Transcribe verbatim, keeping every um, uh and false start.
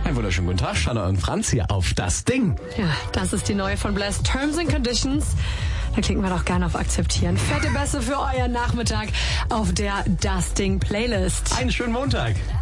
Einen wunderschönen guten Tag, Shanna und Franz hier auf Das Ding. Ja, das ist die neue von Blast, Terms and Conditions. Da klicken wir doch gerne auf Akzeptieren. Fette Bässe für euren Nachmittag auf der Das Ding Playlist. Einen schönen Montag.